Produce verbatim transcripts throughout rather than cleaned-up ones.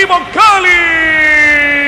Deportivo Cali.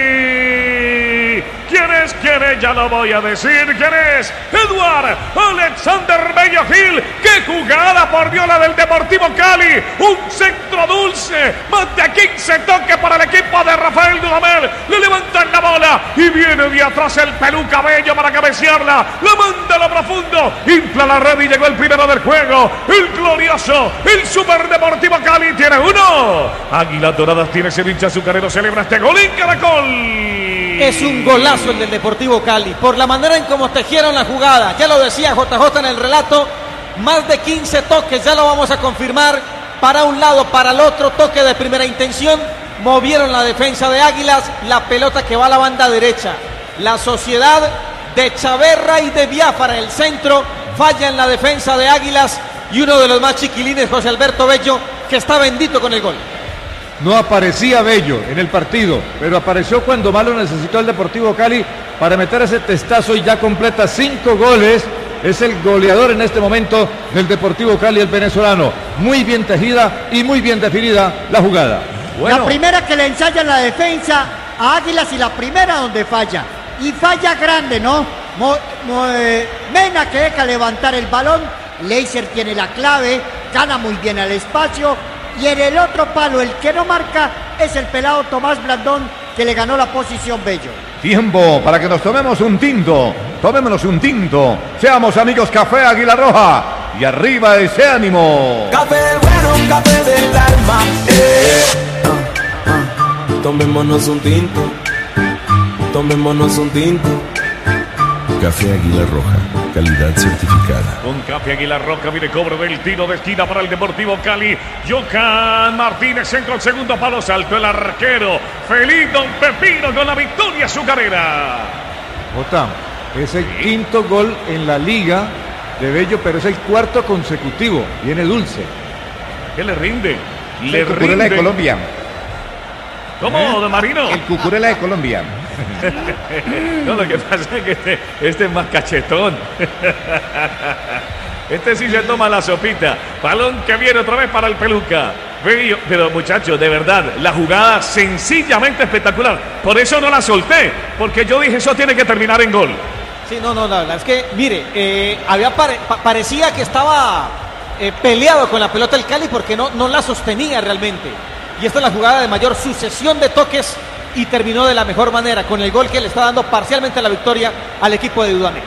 ¿Quién es? ¿Quién es? Ya lo voy a decir. ¿Quién es? Eduard Alexander Bello Gil. ¡Qué jugada, por Dios, la del Deportivo Cali! Un centro dulce. Más de quince toques para el equipo de Rafael Dudamel. Le levantan la bola y viene de atrás el Peluca Bello para cabecearla. La manda a lo profundo. Infla la red y llegó el primero del juego. El glorioso, el Super Deportivo Cali tiene uno. Águilas Doradas tiene ceviche azucarero. Celebra este gol en Caracol. Es un golazo el del Deportivo Cali, por la manera en cómo tejieron la jugada. Ya lo decía J J en el relato, más de quince toques, ya lo vamos a confirmar, para un lado, para el otro, toque de primera intención, movieron la defensa de Águilas, la pelota que va a la banda derecha. La sociedad de Chaverra y de Biafara, el centro, falla en la defensa de Águilas, y uno de los más chiquilines, José Alberto Bello, que está bendito con el gol. No aparecía Bello en el partido, pero apareció cuando más lo necesitó el Deportivo Cali para meter ese testazo y ya completa cinco goles. Es el goleador en este momento del Deportivo Cali, el venezolano. Muy bien tejida y muy bien definida la jugada. Bueno. La primera que le ensaya la defensa a Águilas y la primera donde falla. Y falla grande, ¿no? Mo, mo, eh, Mena que deja levantar el balón. Leiser tiene la clave, gana muy bien al espacio. Y en el otro palo, el que no marca, es el pelado Tomás Blandón, que le ganó la posición Bello. Tiempo para que nos tomemos un tinto. Tomémonos un tinto. Seamos amigos Café Águila Roja. Y arriba ese ánimo. Café bueno, café del alma. Eh. Ah, ah. Tomémonos un tinto. Tomémonos un tinto. Café Águila Roja, calidad certificada. Con Café Águila Roja viene cobro del tiro de esquina para el Deportivo Cali. Johan Martínez entra el segundo palo, saltó el arquero Feliz Don Pepino con la victoria a su carrera. Jota, es el sí. quinto gol en la liga de Bello, pero es el cuarto consecutivo. Viene dulce. ¿Qué le rinde? Le el Cucurella rinde. De Colombia. ¿Cómo, ¿Eh? Don Marino? El Cucurella de Colombia. No, lo que pasa es que este, este es más cachetón. Este sí se toma la sopita. Balón que viene otra vez para el Peluca. Pero muchachos, de verdad, la jugada sencillamente espectacular. Por eso no la solté, porque yo dije eso tiene que terminar en gol. Sí, no, no, la verdad es que, mire, eh, había pare, pa, parecía que estaba eh, peleado con la pelota el Cali porque no, no la sostenía realmente. Y esta es la jugada de mayor sucesión de toques y terminó de la mejor manera con el gol que le está dando parcialmente la victoria al equipo de Dudamel.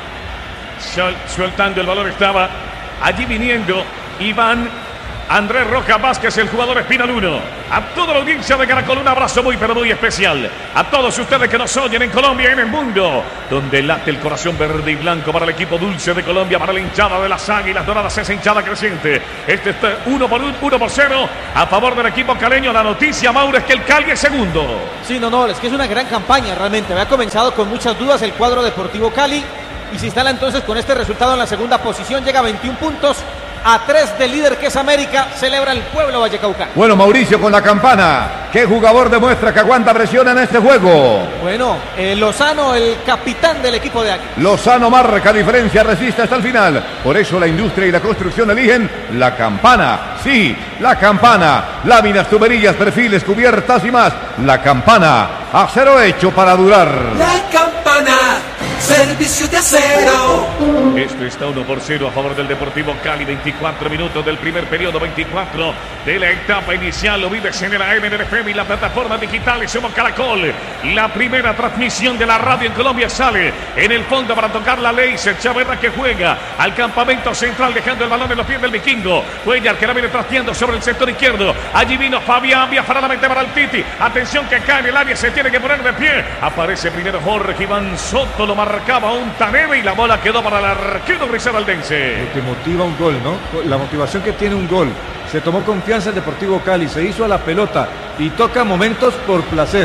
Sol, soltando el balón estaba allí viniendo Iván Andrés Roca Vázquez, el jugador Espinal uno. A toda la audiencia de Caracol, un abrazo muy pero muy especial. A todos ustedes que nos oyen en Colombia y en el mundo, donde late el corazón verde y blanco para el equipo dulce de Colombia, para la hinchada de las Águilas Doradas, esa hinchada creciente. Este está uno por uno, uno por cero a favor del equipo caleño. La noticia, Mauro, es que el Cali es segundo. Sí, no, no, es que es una gran campaña realmente. Había comenzado con muchas dudas el cuadro Deportivo Cali y se instala entonces con este resultado en la segunda posición. Llega a veintiún puntos. A tres del líder que es América, celebra el pueblo vallecaucano. Bueno, Mauricio, con la campana, ¿qué jugador demuestra que aguanta presión en este juego? Bueno, eh, Lozano, el capitán del equipo de Águilas. Lozano marca diferencia, resiste hasta el final. Por eso la industria y la construcción eligen la campana. Sí, la campana. Láminas, tuberías, perfiles, cubiertas y más. La campana. Acero hecho para durar. La campana. Servicio de acero. Esto está uno por cero a favor del Deportivo Cali. veinticuatro minutos del primer periodo, veinticuatro de la etapa inicial. Lo vives en el A M, en el F M y la plataforma digital. Somos Caracol. La primera transmisión de la radio en Colombia sale en el fondo para tocar la Leiser. Chaverra que juega al campamento central, dejando el balón en los pies del vikingo. Cuellar que la viene trasteando sobre el sector izquierdo. Allí vino Fabián Biafara, la mete para el Titi. Atención que cae en el área, se tiene que poner de pie. Aparece primero Jorge Iván Soto, lo marcaba un Taneve y la bola quedó para el arquero risaraldense. Lo que motiva un gol, ¿no? La motivación que tiene un gol. Se tomó confianza el Deportivo Cali, se hizo a la pelota y toca momentos por placer.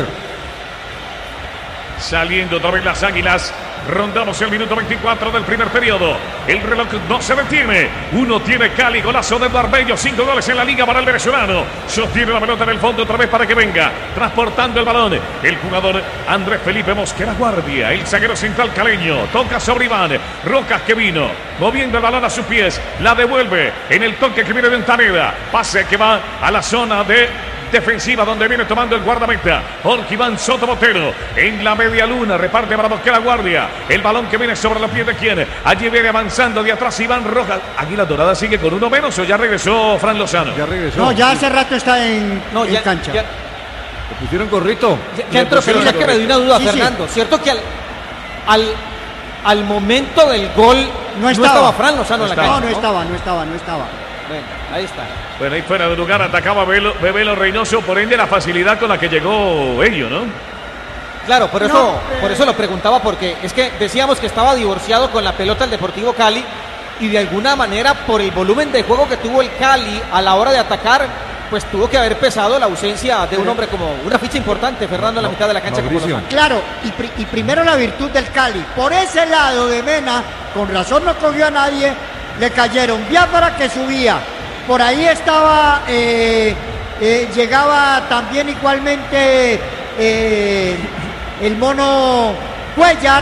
Saliendo otra vez las Águilas. Rondamos el minuto veinticuatro del primer periodo. El reloj no se detiene. Uno tiene Cali, golazo de Eduard Bello. Cinco goles en la liga para el venezolano. Sostiene la pelota en el fondo otra vez para que venga. Transportando el balón. El jugador Andrés Felipe Mosquera Guardia. El zaguero central caleño. Toca sobre Iván. Rocas que vino. Moviendo el balón a sus pies. La devuelve en el toque que viene de Ontaneda. Pase que va a la zona de defensiva donde viene tomando el guardameta Jorge Iván Soto Botero. En la media luna reparte para Mosquera Guardia. El balón que viene sobre la pies de quién. Allí viene avanzando de atrás Iván Rojas. Águila Dorada sigue con uno menos o ya regresó Fran Lozano. Ya regresó. No, ya hace rato está en, No, en ya, cancha. ya, Le pusieron gorrito. ya, ya entró, pero ya que me dio una duda, Sí, sí. Fernando. ¿Cierto que al, al, al momento del gol No estaba. Fran Lozano en la No, cancha? no estaba, no estaba, no estaba. Bueno, ahí está. Bueno, ahí fuera de lugar atacaba Bebelo, Bebelo Reynoso, por ende la facilidad con la que llegó ello, ¿no? Claro, por eso, No, eh. por eso lo preguntaba, porque es que decíamos que estaba divorciado con la pelota el Deportivo Cali y de alguna manera por el volumen de juego que tuvo el Cali a la hora de atacar, pues tuvo que haber pesado la ausencia de un hombre como una ficha importante, Fernando, en la mitad de la cancha. Como Mauricio. Lozano. Claro, y, pri- y primero la virtud del Cali. Por ese lado de Mena, con razón no cogió a nadie, le cayeron. Biafara que subía. Por ahí estaba, eh, eh, llegaba también igualmente eh, el mono Cuellar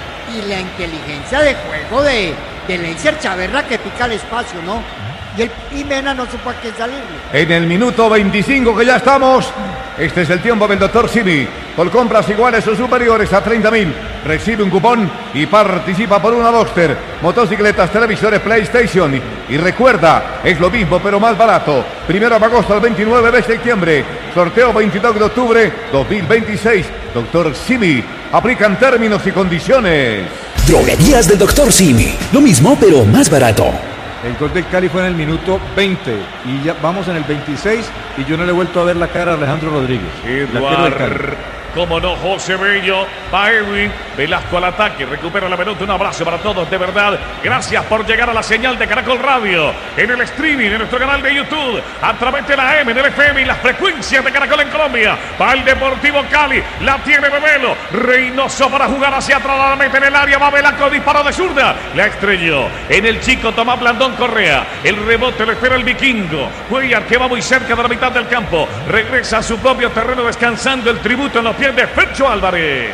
y la inteligencia de juego de, de Leiser Chaverra que pica el espacio, ¿no? Y, el, y Mena no supo a qué salirle. En el minuto veinticinco que ya estamos, este es el tiempo del doctor Simi. Por compras iguales o superiores a treinta mil, recibe un cupón y participa por una Boxster, motocicletas, televisores, PlayStation. Y recuerda, es lo mismo pero más barato. Primero de agosto al veintinueve de septiembre, sorteo veintidós de octubre dos mil veintiséis. Doctor Simi, aplican términos y condiciones. Droguerías del doctor Simi. Lo mismo, pero más barato. El gol del Cali fue en el minuto veinte y ya vamos en el veintiséis y yo no le he vuelto a ver la cara a Alejandro Rodríguez. el arquero del Cali. Eduard, como no, José Bello, va Edwin, Velasco al ataque, recupera la pelota, un abrazo para todos, de verdad, gracias por llegar a la señal de Caracol Radio, en el streaming, en nuestro canal de YouTube, a través de la M, del F M y las frecuencias de Caracol en Colombia, va el Deportivo Cali, la tiene Bebelo, Reynoso para jugar hacia atrás, la mete en el área, va Velasco, disparo de zurda, la estrelló, en el chico Tomás Blandón Correa, el rebote lo espera el vikingo, Cuellar que va muy cerca de la mitad del campo, regresa a su propio terreno descansando el tributo en los pies de Fercho Álvarez.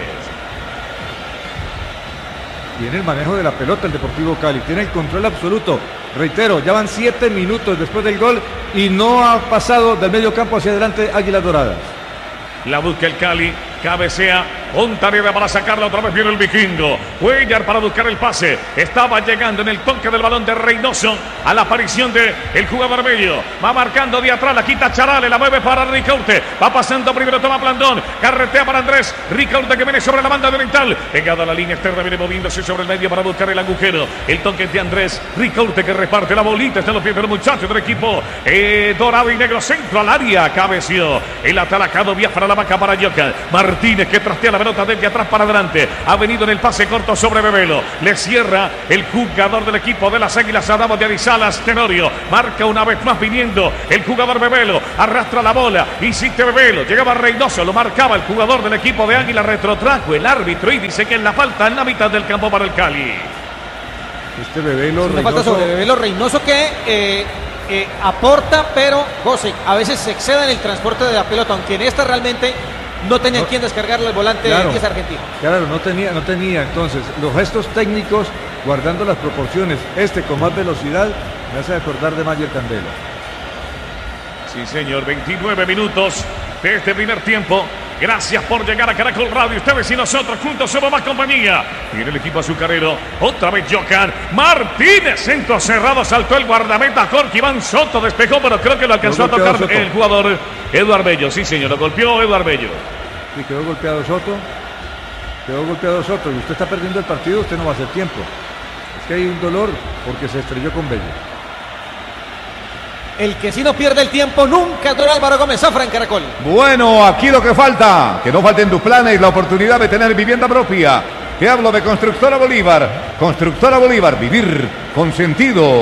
Tiene el manejo de la pelota el Deportivo Cali, tiene el control absoluto. Reitero, ya van siete minutos después del gol y no ha pasado del medio campo hacia adelante Águilas Doradas. La busca el Cali, cabecea, Ontaneda para sacarla, otra vez viene el vikingo. Cuellar para buscar el pase. Estaba llegando en el toque del balón de Reynoso a la aparición de el jugador Bello. Va marcando de atrás, la quita Charale, la mueve para Ricaurte. Va pasando primero Tomás Blandón, carretea para Andrés. Ricaurte que viene sobre la banda oriental. Pegado a la línea externa, viene moviéndose sobre el medio para buscar el agujero. El toque de Andrés. Ricaurte que reparte la bolita, está en los pies de los muchachos del equipo. Eh, dorado y negro, centro al área, cabeció. El atalacado Biafra, la vaca para Yoka. Martínez que trastea la pelota desde atrás para adelante. Ha venido en el pase corto sobre Bebelo. Le cierra el jugador del equipo de las Águilas, Adamo de Arizalas, Tenorio. Marca una vez más viniendo el jugador Bebelo. Arrastra la bola. Insiste Bebelo. Llegaba Reynoso. Lo marcaba el jugador del equipo de Águila. Retrotrajo el árbitro y dice que en la falta en la mitad del campo para el Cali. Este Bebelo Una falta sobre Bebelo Reynoso que eh, eh, aporta, pero José, a veces se excede en el transporte de la pelota, aunque en esta realmente no tenía No. quien descargarle el volante Claro. que es argentino. Claro, no tenía, no tenía. Entonces, los gestos técnicos, guardando las proporciones, este con más velocidad, me hace acordar de Mayer Candela. Sí, señor, veintinueve minutos de este primer tiempo. Gracias por llegar a Caracol Radio. Ustedes y nosotros juntos somos más compañía. Viene el equipo azucarero. Otra vez Jocan. Martínez, centro cerrado. Saltó el guardameta Jorge Iván Soto. Despejó, pero creo que lo alcanzó a Lo golpeó tocar Soto. el jugador Eduard Bello. Sí, señor, lo golpeó Eduard Bello. Sí, quedó golpeado Soto. Quedó golpeado Soto. Y usted está perdiendo el partido, usted no va a hacer tiempo. Es que hay un dolor porque se estrelló con Bello. El que sí no pierde el tiempo nunca, don Álvaro Gómez Zafra en Caracol. Bueno, aquí lo que falta, que no falte en tus planes la oportunidad de tener vivienda propia. Te hablo de Constructora Bolívar. Constructora Bolívar, vivir con sentido.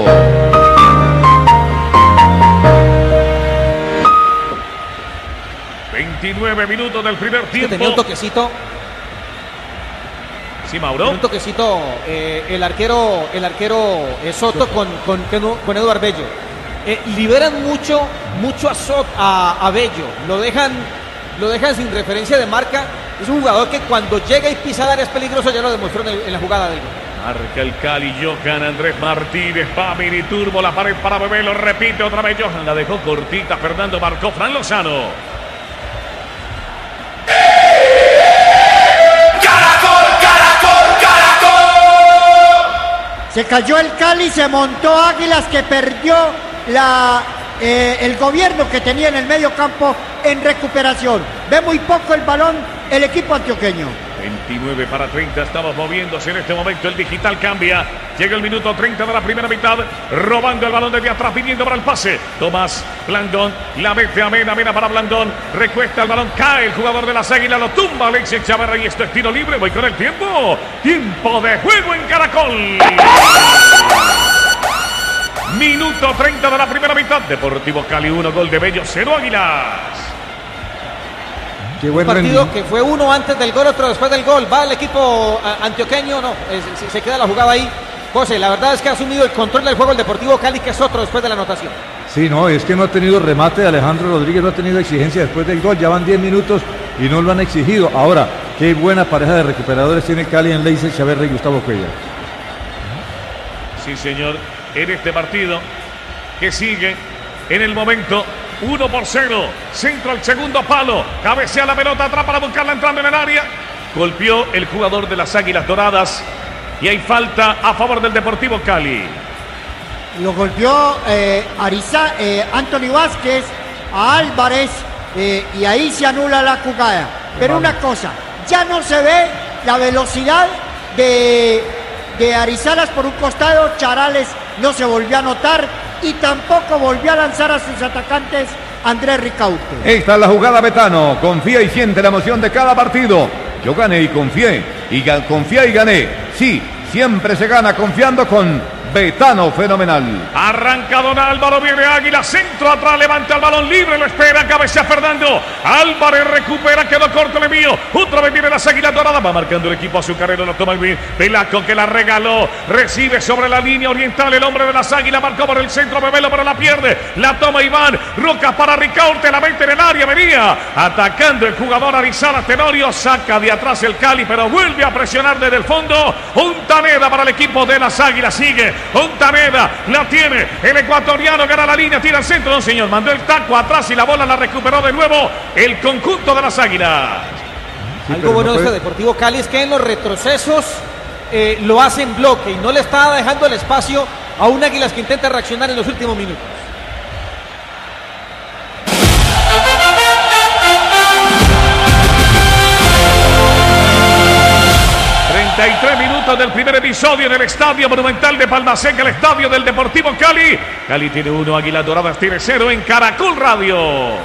veintinueve minutos del primer Que tiempo. tenía un toquecito, Sí, Mauro. un toquecito eh, el arquero, el arquero eh, Soto con, con, con Eduard Bello. Eh, liberan mucho, mucho a, Sot, a, a Bello. Lo dejan, lo dejan sin referencia de marca. Es un jugador que cuando llega y pisa el área es peligroso, ya lo demostró en, el, en la jugada del gol. Marca el Cali, Johan Andrés Martínez, va mini turbo, la pared para Bebé, lo repite otra vez Johan, la dejó cortita, Fernando marcó, Fran Lozano. ¡Caracol, caracol, caracol! Se cayó el Cali, se montó Águilas que perdió la, eh, el gobierno que tenía en el medio campo en recuperación. Ve muy poco el balón el equipo antioqueño. veintinueve para treinta, estamos moviéndose en este momento, el digital cambia, llega el minuto treinta de la primera mitad, robando el balón desde atrás, pidiendo para el pase, Tomás Blandón, la mete a Mena, Mena para Blandón, recuesta el balón, cae el jugador de las Águilas, lo tumba Alexis Chavarra y esto es tiro libre, voy con el tiempo, tiempo de juego en Caracol. Minuto treinta de la primera mitad, Deportivo Cali uno, gol de Bello, cero Águilas. Qué buen un partido rendimiento. Que fue uno antes del gol, otro después del gol. Va el equipo antioqueño, no, es, se queda la jugada ahí. José, la verdad es que ha asumido el control del juego el Deportivo Cali, que es otro después de la anotación. Sí, no, es que no ha tenido remate, Alejandro Rodríguez no ha tenido exigencia después del gol, ya van diez minutos y no lo han exigido. Ahora, qué buena pareja de recuperadores tiene Cali en Leiser Chaverra y Gustavo Cuellar. Sí, señor, en este partido que sigue en el momento uno por cero, centro al segundo palo, cabecea la pelota atrás para buscarla entrando en el área, golpeó el jugador de las Águilas Doradas y hay falta a favor del Deportivo Cali. Lo golpeó eh, Ariza, eh, Anthony Vázquez a Álvarez eh, y ahí se anula la jugada. Pero Vamos. Una cosa, ya no se ve la velocidad de, de Arizalas por un costado, Charales no se volvió a notar y tampoco volvió a lanzar a sus atacantes Andrés Ricaurte. Esta es la jugada, Betano. Confía y siente la emoción de cada partido. Yo gané y confié. Y confié y gané. Sí, siempre se gana confiando con Betano Fenomenal. Arranca Don Álvaro, viene Águila, centro atrás, levanta el balón libre, lo espera, cabecea Fernando. Álvarez recupera, quedó corto el envío. Otra vez viene las Águilas Doradas, va marcando el equipo azucarero, lo toma bien. Velasco que la regaló, recibe sobre la línea oriental el hombre de las Águilas, marcó por el centro, Bebelo, pero la pierde. La toma Iván, Roca para Ricaurte, la mete en el área, venía atacando el jugador Arizala Tenorio, saca de atrás el Cali, pero vuelve a presionar desde el fondo. Ontaneda para el equipo de las Águilas, sigue. Ontaneda la tiene, el ecuatoriano gana la línea, tira al centro, no señor, mandó el taco atrás y la bola la recuperó de nuevo el conjunto de las Águilas. Sí, algo bueno de no este Deportivo Cali es que en los retrocesos eh, lo hace en bloque y no le está dejando el espacio a un Águilas que intenta reaccionar en los últimos minutos. treinta y tres minutos del primer episodio en el Estadio Monumental de Palma Seca, el estadio del Deportivo Cali. Cali tiene uno, Águilas Doradas tiene cero en Caracol Radio.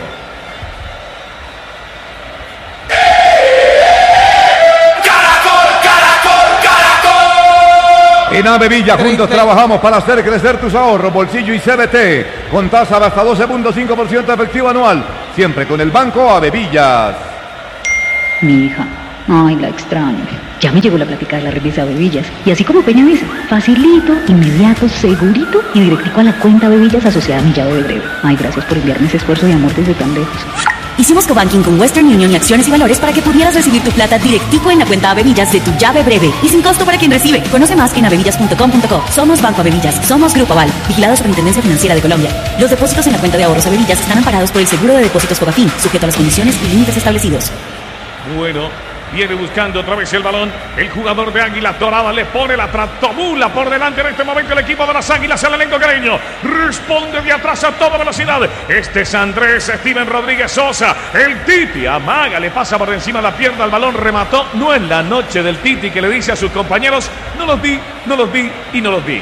¡Caracol, caracol, caracol! En Avevilla juntos trabajamos para hacer crecer tus ahorros, bolsillo y C B T. Con tasa de hasta doce punto cinco por ciento efectivo anual. Siempre con el Banco Avevillas. Mi hija. Ay, la extraño. Ya me llegó la plática de la revista Bebillas. Y así como Peña dice, facilito, inmediato, segurito y directico a la cuenta Bebillas asociada a mi llave de breve. Ay, gracias por enviarme ese esfuerzo de amor desde tan lejos. Hicimos cobanking con Western Union y Acciones y Valores para que pudieras recibir tu plata directico en la cuenta Avevillas de tu llave breve y sin costo para quien recibe. Conoce más en avevillas punto com punto co. Somos Banco Avevillas, somos Grupo Aval, vigilado Superintendencia Financiera de Colombia. Los depósitos en la cuenta de ahorros Avevillas están amparados por el Seguro de Depósitos Fogafín, sujeto a las condiciones y límites establecidos. Bueno, viene buscando otra vez el balón. El jugador de Águilas Doradas le pone la tractomula por delante en este momento el equipo de las Águilas, el elenco caleño. Responde de atrás a toda velocidad. Este es Andrés Steven Rodríguez Sosa. El Titi amaga, le pasa por encima la pierna al balón, remató. No es la noche del Titi que le dice a sus compañeros, no los vi, no los vi y no los vi.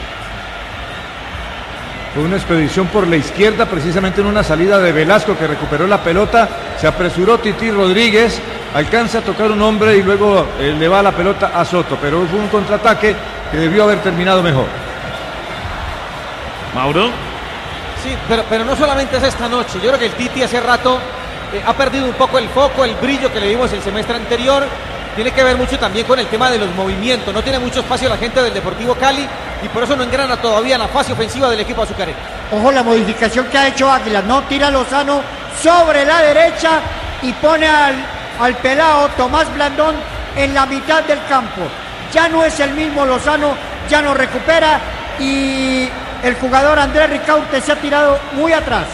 Fue una expedición por la izquierda, precisamente en una salida de Velasco que recuperó la pelota. Se apresuró Titi Rodríguez, alcanza a tocar un hombre y luego eh, le va la pelota a Soto. Pero fue un contraataque que debió haber terminado mejor. Mauro. Sí, pero, pero no solamente es esta noche. Yo creo que el Titi hace rato eh, ha perdido un poco el foco, el brillo que le vimos el semestre anterior. Tiene que ver mucho también con el tema de los movimientos. No tiene mucho espacio la gente del Deportivo Cali y por eso no engrana todavía la fase ofensiva del equipo azucarero. Ojo la modificación que ha hecho Águilas, no tira Lozano sobre la derecha y pone al, al pelado Tomás Blandón en la mitad del campo. ya no es el mismo Lozano, ya no recupera y el jugador Andrés Ricaurte se ha tirado muy atrás.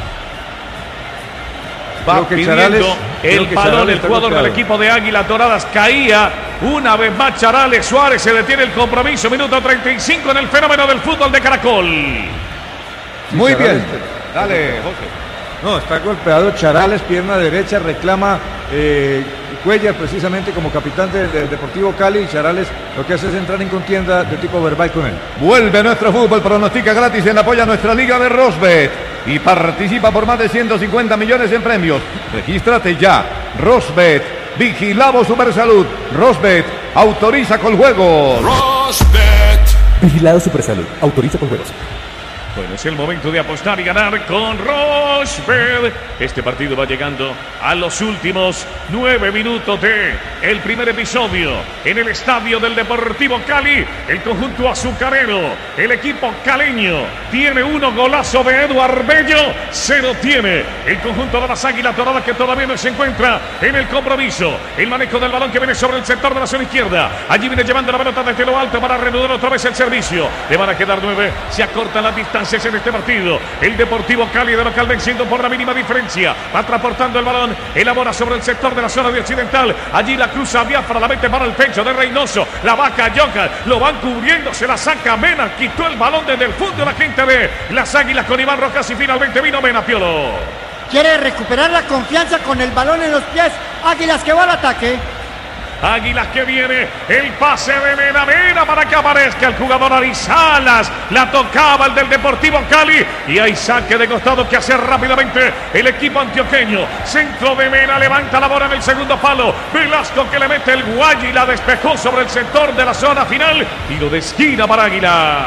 Va Creo que pidiendo Charales- creo el que balón Charales el está jugador del golpeado. equipo de Águilas Doradas. Caía una vez más Charales. Suárez se detiene el compromiso. Minuto treinta y cinco en el fenómeno del fútbol de Caracol. Muy Charales. bien. Dale, José. No, está golpeado Charales, pierna derecha, reclama eh, Cuellar precisamente como capitán del del Deportivo Cali. Y Charales lo que hace es entrar en contienda de tipo verbal con él. Vuelve nuestro fútbol, pronostica gratis en apoyo a nuestra liga de Rosbet y participa por más de ciento cincuenta millones en premios. Regístrate ya. Rosbet, vigilamos Supersalud. Rosbet, autoriza con juegos. Vigilado Supersalud. Autoriza con juegos. Bueno, es el momento de apostar y ganar con Rochebet. Este partido va llegando a los últimos nueve minutos de el primer episodio en el estadio del Deportivo Cali. El conjunto azucarero, el equipo caleño, tiene uno, golazo de Eduard Bello. Cero tiene el conjunto de las Águilas Doradas, que todavía no se encuentra en el compromiso. El manejo del balón que viene sobre el sector de la zona izquierda. Allí viene llevando la pelota desde lo alto para reanudar otra vez el servicio. Le van a quedar nueve. Se acortan las distancias en este partido. El Deportivo Cali de local venciendo por la mínima diferencia. Va transportando el balón. Elabora sobre el sector de la zona de occidental. Allí la cruza Biafra, la mete para el pecho de Reynoso. La vaca Yoka. Lo van cubriendo. Se la saca Mena. Quitó el balón desde el fondo la gente de las Águilas con Iván Rojas y finalmente vino Mena, Piolo. Quiere recuperar la confianza con el balón en los pies. Águilas que va al ataque. Águilas que viene, el pase de Mena, Mena para que aparezca el jugador Arizalas, la tocaba el del Deportivo Cali y hay saque de costado que hace rápidamente el equipo antioqueño. Centro de Mena, levanta la bola en el segundo palo, Velasco que le mete el guay y la despejó sobre el sector de la zona final, tiro de esquina para Águilas.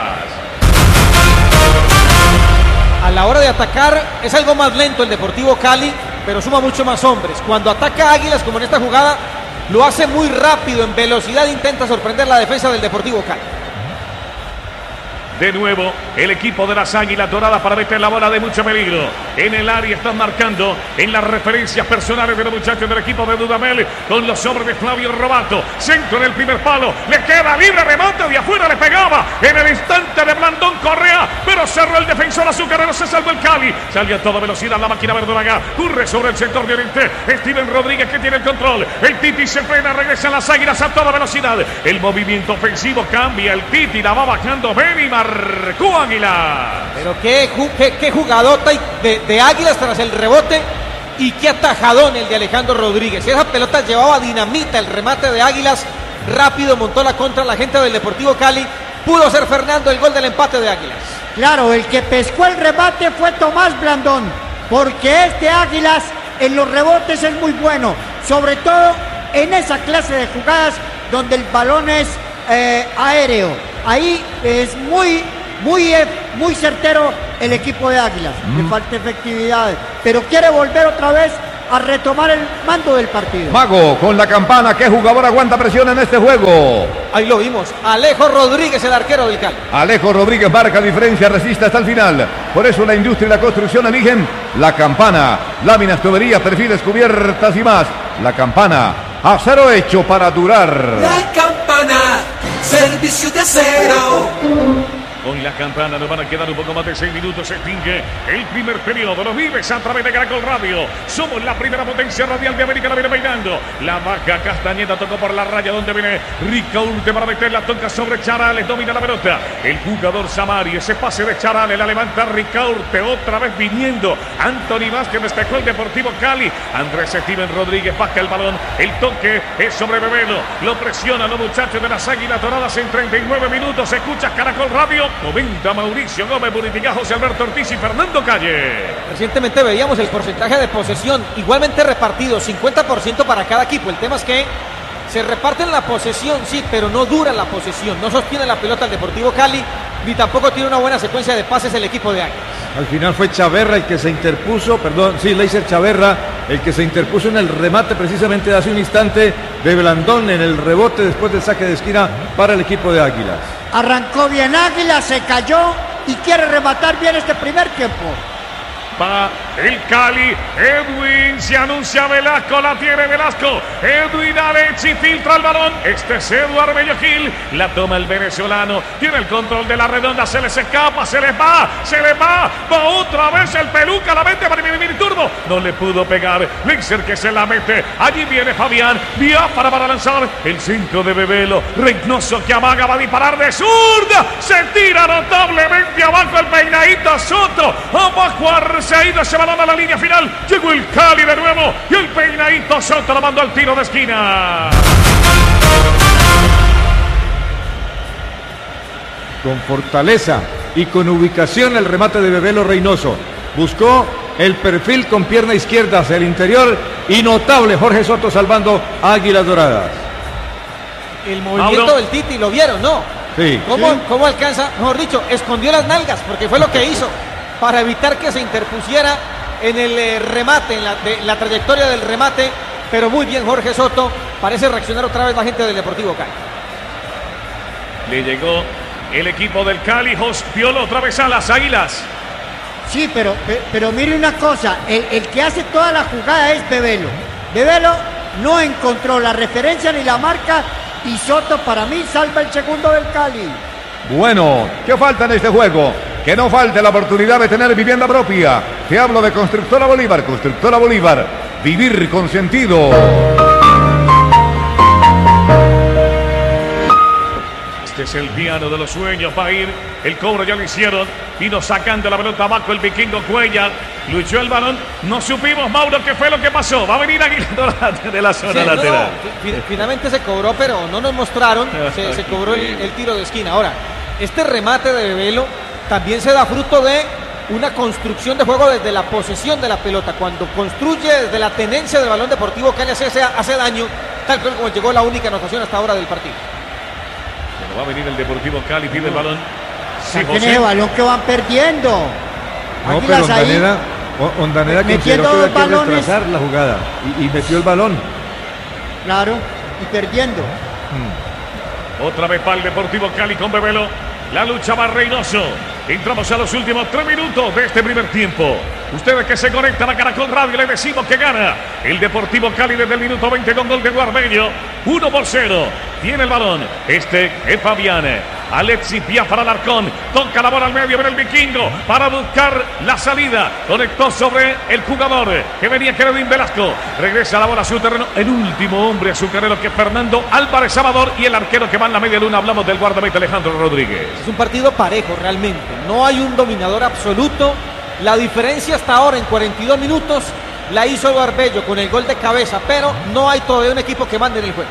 A la hora de atacar es algo más lento el Deportivo Cali, pero suma mucho más hombres. Cuando ataca Águilas, como en esta jugada, lo hace muy rápido, en velocidad, intenta sorprender la defensa del Deportivo Cali. De nuevo, el equipo de las Águilas Doradas para meter la bola de mucho peligro. En el área están marcando en las referencias personales de los muchachos del equipo de Dudamel con los hombres de Flavio Robato. Centro en el primer palo, le queda libre, remate de afuera, le pegaba en el instante de Blandón Correa, pero cerró el defensor azucarero, se salvó el Cali. Salió a toda velocidad la máquina verdolaga, corre sobre el sector de oriente. Steven Rodríguez que tiene el control. El Titi se frena, regresan las Águilas a toda velocidad. El movimiento ofensivo cambia, el Titi la va bajando Benny marcó Águila. Pero qué, qué, qué jugadota de, de Águilas tras el rebote y qué atajadón el de Alejandro Rodríguez. Esa pelota llevaba dinamita, el remate de Águilas rápido montó la contra la gente del Deportivo Cali. Pudo ser Fernando el gol del empate de Águilas. Claro, el que pescó el remate fue Tomás Blandón, porque este Águilas en los rebotes es muy bueno, sobre todo en esa clase de jugadas donde el balón es eh, aéreo. Ahí es muy, muy, muy certero el equipo de Águilas. Mm. Le falta efectividad, pero quiere volver otra vez a retomar el mando del partido. Mago con la campana. ¿Qué jugador aguanta presión en este juego? Ahí lo vimos. Alejo Rodríguez, el arquero del Cali. Alejo Rodríguez marca diferencia, resiste hasta el final. Por eso la industria y la construcción eligen la campana. Láminas, tuberías, perfiles, cubiertas y más. La campana. Acero hecho para durar. La campana. Servicio de acero. Con la campana nos van a quedar un poco más de seis minutos. Se extingue el primer periodo. Lo vives a través de Caracol Radio. Somos la primera potencia radial de América. La viene bailando. La baja Castañeda tocó por la raya donde viene Ricaurte para meter la toca sobre Charales. Domina la pelota. El jugador Samari. Ese pase de Charales la levanta Ricaurte. Otra vez viniendo Anthony Vázquez. Despejó el Deportivo Cali. Andrés Steven Rodríguez baja el balón. El toque es sobre Bebelo. Lo presionan los muchachos de las Águilas Doradas en treinta y nueve minutos. Escuchas Caracol Radio. Comenta Mauricio Gómez, Buritica, José Alberto Ortiz y Fernando Calle. Recientemente veíamos el porcentaje de posesión igualmente repartido, cincuenta por ciento para cada equipo. El tema es que se reparten la posesión, sí, pero no dura la posesión. No sostiene la pelota el Deportivo Cali, ni tampoco tiene una buena secuencia de pases el equipo de Águilas. Al final fue Chaverra el que se interpuso, perdón, sí, Leiser Chaverra, el que se interpuso en el remate precisamente de hace un instante de Blandón en el rebote después del saque de esquina para el equipo de Águilas. Arrancó bien Águilas, se cayó y quiere rematar bien este primer tiempo. Va el Cali, Edwin, se anuncia Velasco, la tiene Velasco, Edwin Alexi filtra el balón, este es Eduardo Bello Gil, la toma el venezolano, tiene el control de la redonda, se les escapa, se les va, se les va, va otra vez el Peluca, la mete para Mini Turbo, no le pudo pegar, Lixer que se la mete, allí viene Fabián, Biafara para lanzar, el centro de Bebelo, Reynoso que amaga, va a disparar de zurda, se tira notablemente abajo el peinadito Soto, abajo a se ha ido ese balón a la línea final. Llegó el Cali de nuevo y el peinadito Soto lo mandó al tiro de esquina. Con fortaleza y con ubicación el remate de Bebelo Reynoso. Buscó el perfil con pierna izquierda hacia el interior y notable Jorge Soto salvando a Águilas Doradas. El movimiento Mauro. del Titi, ¿lo vieron? No. Sí. ¿Cómo, sí. ¿Cómo alcanza? Mejor dicho, escondió las nalgas porque fue lo que hizo para evitar que se interpusiera en el eh, remate, en la, de, la trayectoria del remate, pero muy bien Jorge Soto, parece reaccionar otra vez la gente del Deportivo Cali. Le llegó el equipo del Cali, Jospiolo otra vez a las Águilas. Sí, pero, pero mire una cosa, el, el que hace toda la jugada es Bebelo. Bebelo no encontró la referencia ni la marca y Soto para mí salva el segundo del Cali. Bueno, ¿qué falta en este juego? Que no falte la oportunidad de tener vivienda propia. Te hablo de Constructora Bolívar. Constructora Bolívar. Vivir con sentido. Este es el piano de los sueños. Va a ir. El cobro ya lo hicieron. Vino sacando la pelota abajo el vikingo Cuellar. Luchó el balón. No supimos, Mauro, qué fue lo que pasó. Va a venir Aguilar de la zona sí, lateral. No, no. Finalmente se cobró, pero no nos mostraron. Se, se cobró el, el tiro de esquina. Ahora, este remate de Bebelo también se da fruto de una construcción de juego desde la posesión de la pelota. Cuando construye desde la tenencia del balón Deportivo Cali hace, hace daño, tal cual como llegó la única anotación hasta ahora del partido. Bueno, va a venir el Deportivo Cali, pide el balón. Sí, tiene el balón que van perdiendo. No, pero Ondaneda, Ondaneda consideró que había que retrasar la jugada y, y metió el balón. Claro, y perdiendo. Hmm. Otra vez para el Deportivo Cali con Bebelo. La lucha va Reynoso. Entramos a los últimos tres minutos de este primer tiempo. Ustedes que se conectan a Caracol Radio, les decimos que gana el Deportivo Cali desde el minuto veinte con gol de Guarbeño. uno por cero. Tiene el balón. Este es Fabián. Alexis Biafara Alarcón. Toca la bola al medio. Viene el vikingo para buscar la salida. Conectó sobre el jugador que venía Kevin Velasco. Regresa la bola a su terreno. El último hombre azucarero que es Fernando Álvarez Salvador. Y el arquero que va en la media luna. Hablamos del guardameta Alejandro Rodríguez. Es un partido parejo realmente. No hay un dominador absoluto. La diferencia hasta ahora en cuarenta y dos minutos la hizo Barbello con el gol de cabeza, pero no hay todavía un equipo que mande en el juego.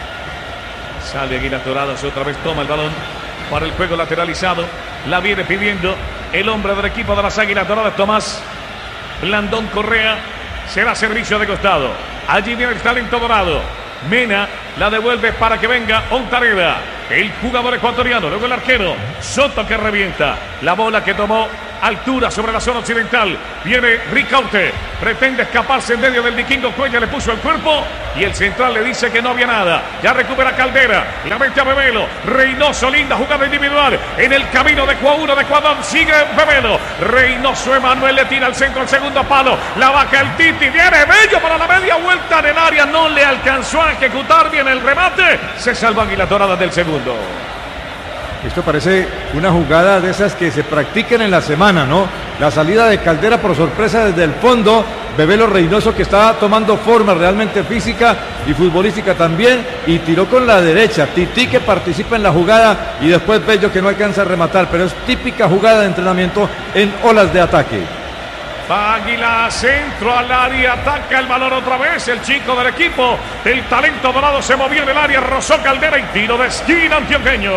Sale Águilas Doradas, otra vez toma el balón para el juego lateralizado. La viene pidiendo el hombre del equipo de las Águilas Doradas, Tomás Blandón Correa. Será servicio de costado. Allí viene el talento dorado. Mena la devuelve para que venga Ontaneda, el jugador ecuatoriano. Luego el arquero Soto que revienta. La bola que tomó altura sobre la zona occidental. Viene Ricaurte. Pretende escaparse en medio del vikingo Cuellar. Le puso el cuerpo y el central le dice que no había nada. Ya recupera Caldera. La mete a Bebelo. Reynoso, linda jugada individual. En el camino de Cuauno de Ecuador. Sigue Bebelo. Reynoso Emanuel le tira al centro, el segundo palo. La baja el Titi. Viene Bello para la media vuelta en el área. No le alcanzó a ejecutar bien el remate. Se salva Águilas Doradas del segundo. Esto parece una jugada de esas que se practican en la semana, ¿no? La salida de Caldera por sorpresa desde el fondo. Bebelo Reynoso que está tomando forma realmente física y futbolística también. Y tiró con la derecha. Titi que participa en la jugada y después Bello que no alcanza a rematar. Pero es típica jugada de entrenamiento en olas de ataque. Águila, centro al área, ataca el balón otra vez. El chico del equipo, el talento dorado, se movió en el área, rozó Caldera y tiro de esquina antioqueño.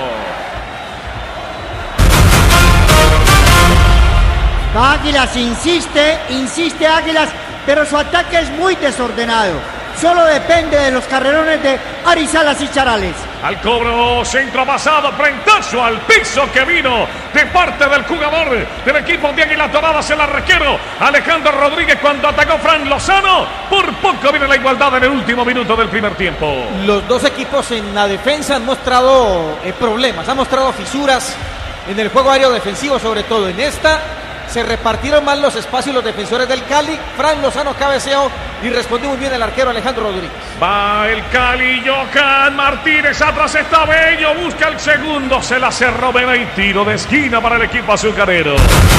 Águilas insiste, insiste Águilas, pero su ataque es muy desordenado. Solo depende de los carrerones de Arizalas y Charales. Al cobro, centro pasado, frentazo al piso que vino de parte del jugador del equipo de Águilas Doradas, el arquero Alejandro Rodríguez, cuando atacó Fran Lozano. Por poco viene la igualdad en el último minuto del primer tiempo. Los dos equipos en la defensa han mostrado eh, problemas, han mostrado fisuras en el juego aéreo defensivo, sobre todo en esta. se repartieron mal los espacios los defensores del Cali. Fran Lozano cabeceó y respondió muy bien el arquero Alejandro Rodríguez. Va el Cali, Johan Martínez, atrás está Bello, busca el segundo, se la cerró Mena y tiro de esquina para el equipo azucarero.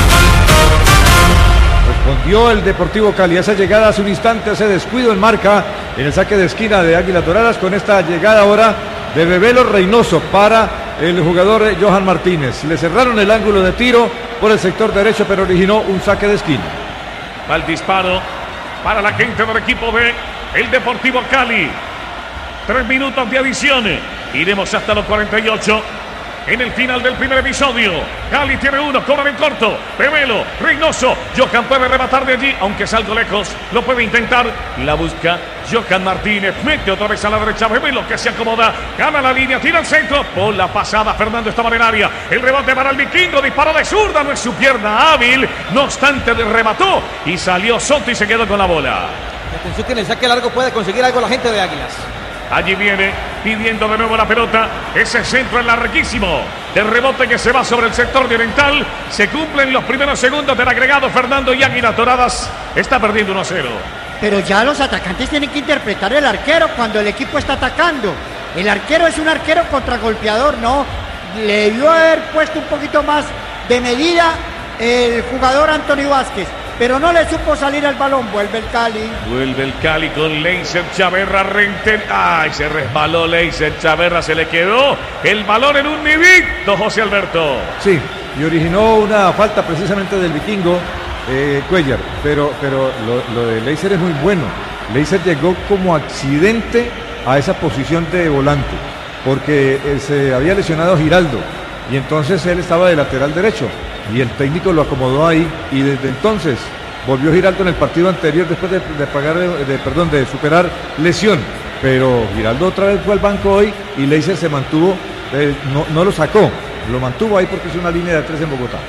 Respondió el Deportivo Cali. Esa llegada hace un instante, ese descuido en marca en el saque de esquina de Águilas Doradas, con esta llegada ahora de Bebelo Reynoso para el jugador Johan Martínez. Le cerraron el ángulo de tiro por el sector derecho, pero originó un saque de esquina. Va el disparo para la gente del equipo de el Deportivo Cali. Tres minutos de adición. Iremos hasta los cuarenta y ocho. En el final del primer episodio, Cali tiene uno, cobra en corto, Bebelo, Reynoso, Johan puede rematar de allí, aunque es algo lejos, lo puede intentar, la busca Johan Martínez, mete otra vez a la derecha, Bebelo que se acomoda, gana la línea, tira al centro, por la pasada, Fernando estaba en área, el rebote para el vikingo, disparó de zurda, no es su pierna hábil, no obstante le remató y salió Soto y se quedó con la bola. Atención que en el saque largo puede conseguir algo la gente de Águilas. Allí viene pidiendo de nuevo la pelota. Ese centro es larguísimo. El rebote que se va sobre el sector de oriental. Se cumplen los primeros segundos del agregado. Fernando y Águilas Doradas está perdiendo uno a cero. Pero ya los atacantes tienen que interpretar el arquero cuando el equipo está atacando. El arquero es un arquero contragolpeador, ¿no? Le debió haber puesto un poquito más de medida el jugador Antonio Vázquez, pero no le supo salir al balón. Vuelve el Cali. Vuelve el Cali con Leiser Chaverra. Renten. Ay, se resbaló Leiser Chaverra. Se le quedó el balón en un nidito, José Alberto. Sí, y originó una falta precisamente del vikingo eh, Cuellar. Pero, pero lo, lo de Leiser es muy bueno. Leiser llegó como accidente a esa posición de volante, porque eh, se había lesionado Giraldo. Y entonces él estaba de lateral derecho. Y el técnico lo acomodó ahí y desde entonces volvió Giraldo en el partido anterior después de, de pagar, de, perdón, de superar lesión. Pero Giraldo otra vez fue al banco hoy y Leiser se mantuvo, eh, no, no lo sacó, lo mantuvo ahí porque es una línea de tres en Bogotá.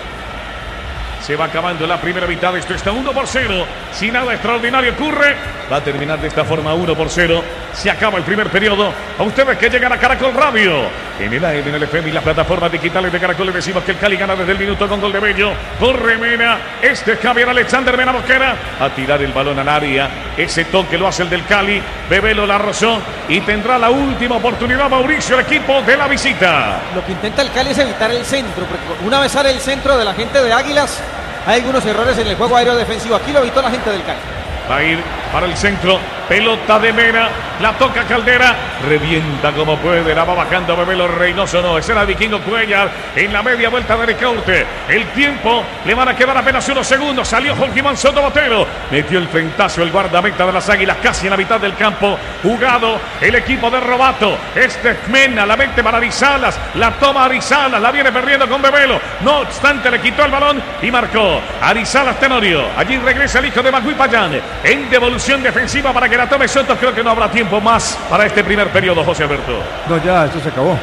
Se va acabando la primera mitad. Esto está uno por cero. Si nada extraordinario ocurre, va a terminar de esta forma uno por cero. Se acaba el primer periodo. A ustedes que llegan a Caracol Radio. En el A M, en el F M y las plataformas digitales de Caracol les decimos que el Cali gana desde el minuto con gol de Bello. Corre Mena. Este es Javier Alexander Mena Mosquera. A tirar el balón al área. Ese toque lo hace el del Cali. Bebelo la rozó. Y tendrá la última oportunidad Mauricio, el equipo de la visita. Lo que intenta el Cali es evitar el centro, porque una vez sale el centro de la gente de Águilas, hay algunos errores en el juego aéreo defensivo. Aquí lo evitó la gente del Cali. Va a ir para el centro. Pelota de Mena. La toca Caldera. Revienta como puede. La va bajando Bebelo. Reynoso no. Ese era Vikingo Cuellar. En la media vuelta de Ricaurte. El tiempo. Le van a quedar apenas unos segundos. Salió Jorge Soto Botero. Metió el frentazo el guardameta de las Águilas. Casi en la mitad del campo. Jugado el equipo de Robato. Este es Mena. La mete para Arizalas. La toma Arizalas. La viene perdiendo con Bebelo. No obstante le quitó el balón y marcó Arizalas Tenorio. Allí regresa el hijo de Magui Payán. En devolución defensiva para que la tome Soto. Creo que no habrá tiempo más para este primer periodo, José Alberto. No, ya, esto se acabó.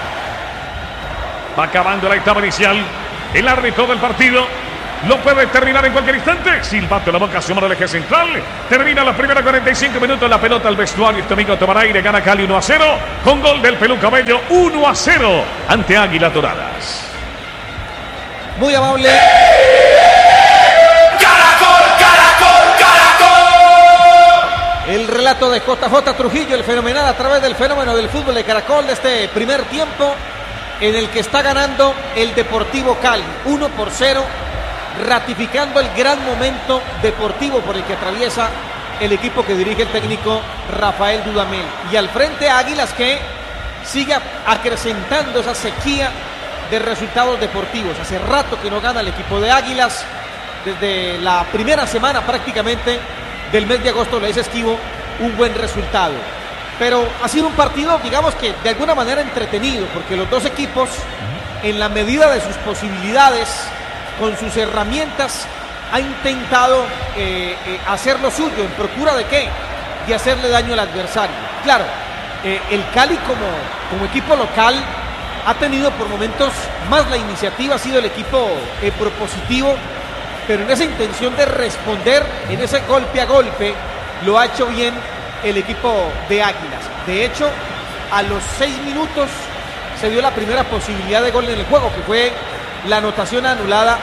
Va acabando la etapa inicial. El árbitro del partido lo puede terminar en cualquier instante. Silbato la boca, asoma el eje central. Termina los primeros cuarenta y cinco minutos. La pelota al vestuario. Este domingo tomará aire. Gana Cali uno a cero. Con gol del Peluca Bello. uno a cero ante Águilas Doradas. Muy amable. El relato de J J Trujillo, el fenomenal a través del fenómeno del fútbol de Caracol de este primer tiempo en el que está ganando el Deportivo Cali uno por cero, ratificando el gran momento deportivo por el que atraviesa el equipo que dirige el técnico Rafael Dudamel. Y al frente Águilas, que sigue acrecentando esa sequía de resultados deportivos. Hace rato que no gana el equipo de Águilas, desde la primera semana prácticamente del mes de agosto le es esquivo un buen resultado. Pero ha sido un partido, digamos que de alguna manera entretenido, porque los dos equipos, en la medida de sus posibilidades, con sus herramientas, ha intentado eh, eh, hacer lo suyo. ¿En procura de qué? De hacerle daño al adversario. Claro, eh, el Cali como, como equipo local ha tenido por momentos más la iniciativa, ha sido el equipo eh, propositivo, pero en esa intención de responder, en ese golpe a golpe, lo ha hecho bien el equipo de Águilas. De hecho, a los seis minutos se dio la primera posibilidad de gol en el juego, que fue la anotación anulada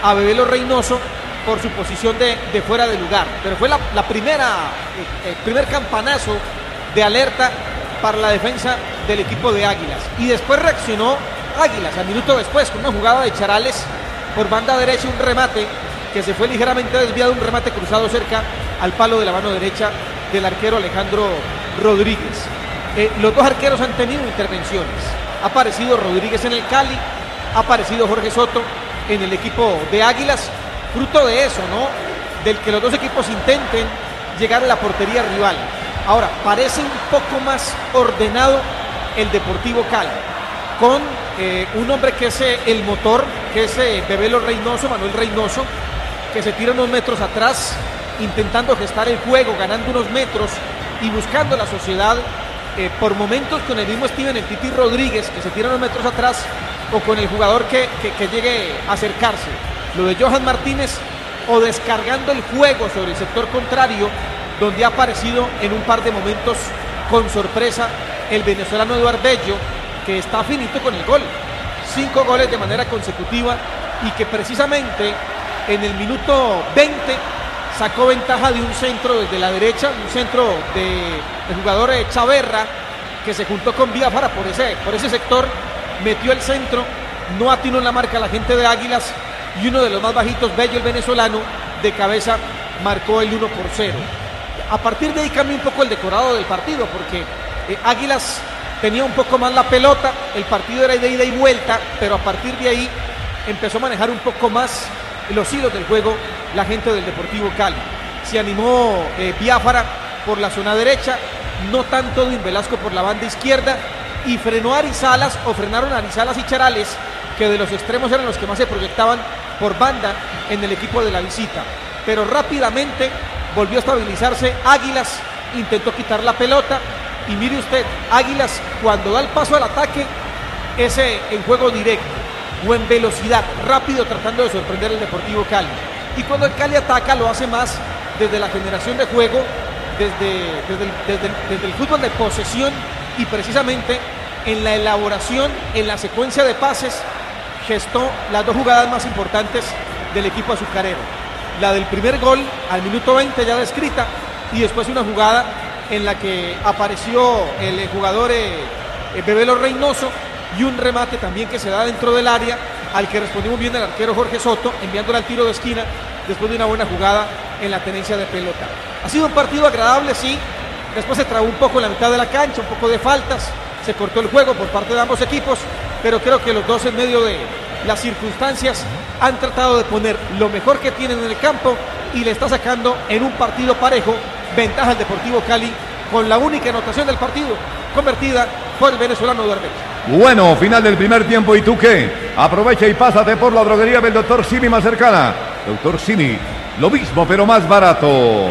a Bebelo Reynoso por su posición de, de fuera de lugar. Pero fue la, la primera, el primer campanazo de alerta para la defensa del equipo de Águilas. Y después reaccionó Águilas, al minuto después, con una jugada de Charales por banda derecha, un remate que se fue ligeramente desviado, un remate cruzado cerca al palo de la mano derecha del arquero Alejandro Rodríguez. Eh, los dos arqueros han tenido intervenciones. Ha aparecido Rodríguez en el Cali, ha aparecido Jorge Soto en el equipo de Águilas, fruto de eso, ¿no? Del que los dos equipos intenten llegar a la portería rival. Ahora, parece un poco más ordenado el Deportivo Cali, con eh, un hombre que es eh, el motor, que es eh, Bebelo Reynoso, Manuel Reynoso, que se tira unos metros atrás, intentando gestar el juego, ganando unos metros y buscando la sociedad, eh, por momentos con el mismo Steven El Titi Rodríguez, que se tira unos metros atrás, o con el jugador que, que, que llegue a acercarse. Lo de Johan Martínez, o descargando el juego sobre el sector contrario, donde ha aparecido en un par de momentos con sorpresa el venezolano Eduardo Bello, que está finito con el gol. Cinco goles de manera consecutiva y que precisamente en el minuto veinte sacó ventaja de un centro desde la derecha, un centro de, de jugador de Chaverra, que se juntó con Biafara por ese, por ese sector, metió el centro, no atinó en la marca la gente de Águilas y uno de los más bajitos, Bello el venezolano, de cabeza marcó el uno por cero. A partir de ahí cambió un poco el decorado del partido, porque eh, Águilas tenía un poco más la pelota, el partido era de ida y vuelta, pero a partir de ahí empezó a manejar un poco más los hilos del juego la gente del Deportivo Cali. Se animó eh, Biafara por la zona derecha, no tanto Edwin Velasco por la banda izquierda, y frenó a Arizalas, o frenaron a Arizalas y Charales, que de los extremos eran los que más se proyectaban por banda en el equipo de la visita. Pero rápidamente volvió a estabilizarse Águilas, intentó quitar la pelota, y mire usted, Águilas cuando da el paso al ataque es en juego directo o en velocidad, rápido, tratando de sorprender al Deportivo Cali. Y cuando el Cali ataca lo hace más desde la generación de juego, desde, desde, el, desde, el, desde el fútbol de posesión, y precisamente en la elaboración, en la secuencia de pases, gestó las dos jugadas más importantes del equipo azucarero. La del primer gol al minuto veinte ya descrita, y después una jugada en la que apareció el jugador eh, Bebelo Reynoso, y un remate también que se da dentro del área, al que respondió muy bien el arquero Jorge Soto, enviándole al tiro de esquina después de una buena jugada en la tenencia de pelota. Ha sido un partido agradable, sí. Después se trabó un poco en la mitad de la cancha, un poco de faltas, se cortó el juego por parte de ambos equipos, pero creo que los dos, en medio de las circunstancias, han tratado de poner lo mejor que tienen en el campo, y le está sacando en un partido parejo ventaja al Deportivo Cali, con la única anotación del partido convertida por el venezolano Eduardo Bello. Bueno, final del primer tiempo, ¿y tú qué? Aprovecha y pásate por la droguería del doctor Simi más cercana. doctor Simi, lo mismo pero más barato.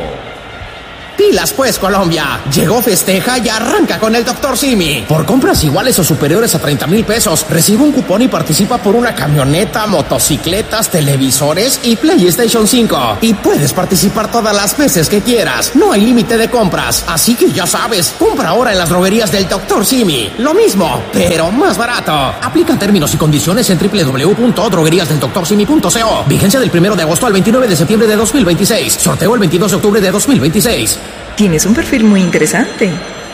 Pilas pues, Colombia. Llegó, festeja y arranca con el doctor Simi. Por compras iguales o superiores a treinta mil pesos, recibe un cupón y participa por una camioneta, motocicletas, televisores y PlayStation cinco. Y puedes participar todas las veces que quieras. No hay límite de compras. Así que ya sabes, compra ahora en las droguerías del doctor Simi. Lo mismo, pero más barato. Aplican términos y condiciones en doble u doble u doble u punto droguerías del doctor simi punto co. Vigencia del primero de agosto al veintinueve de septiembre de dos mil veintiséis. Sorteo el veintidós de octubre de dos mil veintiséis. Tienes un perfil muy interesante.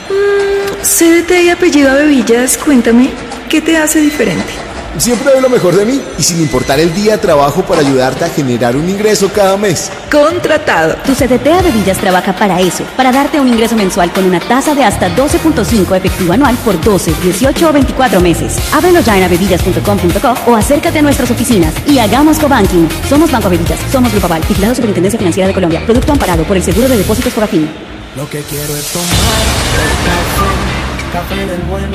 Mm, C D T y apellido Avevillas, cuéntame, ¿qué te hace diferente? Siempre doy lo mejor de mí y sin importar el día trabajo para ayudarte a generar un ingreso cada mes. Contratado. Tu C D T Avevillas trabaja para eso, para darte un ingreso mensual con una tasa de hasta doce punto cinco efectivo anual por doce, dieciocho o veinticuatro meses. Ábrelo ya en avevillas punto com punto co o acércate a nuestras oficinas y hagamos cobanking. Somos Banco Avevillas, somos Grupo Aval, vigilado Superintendencia Financiera de Colombia. Producto amparado por el Seguro de Depósitos Fogafín. Lo que quiero es tomar el café, café del bueno.